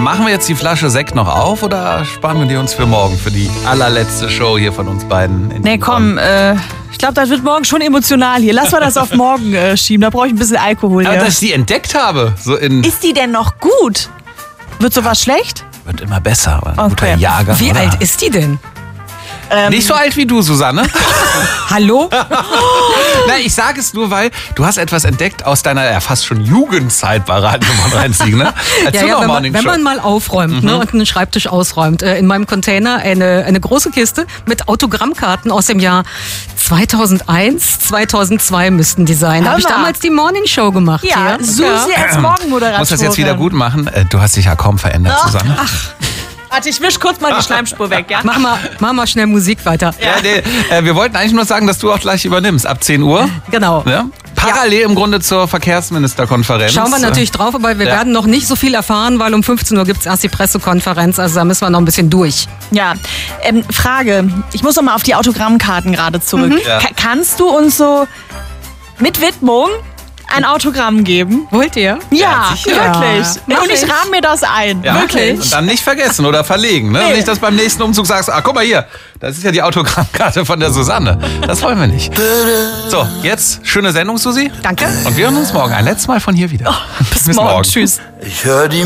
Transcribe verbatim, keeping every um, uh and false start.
machen wir jetzt die Flasche Sekt noch auf oder sparen wir die uns für morgen, für die allerletzte Show hier von uns beiden? In Nee, komm, äh, ich glaube, das wird morgen schon emotional hier. Lass mal das auf morgen äh, schieben, da brauche ich ein bisschen Alkohol Aber hier. dass ich die entdeckt habe, so in... Ist die denn noch gut? Wird sowas schlecht? Wird immer besser, aber ein Okay. guter Jager. Wie oder? alt ist die denn? Ähm, Nicht so alt wie du, Susanne. Hallo? Na, ich sage es nur, weil du hast etwas entdeckt aus deiner ja, fast schon Jugendzeit bei Radio Rhein-Sieg, ne? Erzähl Ja, ja, doch wenn, mal man, den wenn Show. man mal aufräumt, ne, und einen Schreibtisch ausräumt, äh, in meinem Container eine, eine große Kiste mit Autogrammkarten aus dem Jahr zweitausendeins, zweitausendzwei müssten die sein. Da habe ich Hör mal. damals die Morning Show gemacht. ja, hier. Susi als Ich Morgenmoderatorin. muss das jetzt wieder gut machen. Äh, Du hast dich ja kaum verändert, Susanne. Warte, ich wisch kurz mal die Schleimspur weg, ja? Mach mal, mach mal schnell Musik weiter. Ja, nee, äh, wir wollten eigentlich nur sagen, dass du auch gleich übernimmst. Ab zehn Uhr. Genau. Ja? Parallel im Grunde zur Verkehrsministerkonferenz. Schauen wir natürlich drauf, aber wir Ja. werden noch nicht so viel erfahren, weil um fünfzehn Uhr gibt es erst die Pressekonferenz. Also da müssen wir noch ein bisschen durch. Ja, ähm, Frage. Ich muss noch mal auf die Autogrammkarten gerade zurück. Ja. Ka- kannst du uns so mit Widmung ein Autogramm geben? Wollt ihr? Ja, sicher. wirklich. Ja, Und ich mach ich. rahme mir das ein. Ja. Wirklich. Und dann nicht vergessen oder verlegen. Ne? Nee. Nicht, dass beim nächsten Umzug sagst, ah, guck mal hier, das ist ja die Autogrammkarte von der Susanne. Das wollen wir nicht. So, jetzt schöne Sendung, Susi. Danke. Und wir hören uns morgen ein letztes Mal von hier wieder. Bis morgen. Tschüss. Ich höre die